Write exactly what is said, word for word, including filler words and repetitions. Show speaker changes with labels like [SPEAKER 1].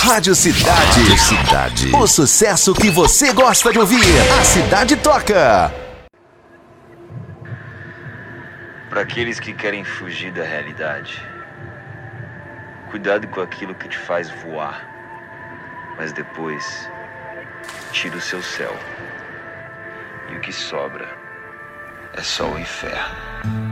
[SPEAKER 1] Rádio Cidade.
[SPEAKER 2] Rádio Cidade.
[SPEAKER 1] O sucesso que você gosta de ouvir. A cidade toca.
[SPEAKER 3] Para aqueles que querem fugir da realidade, cuidado com aquilo que te faz voar, mas depois tira o seu céu. E o que sobra é só o inferno.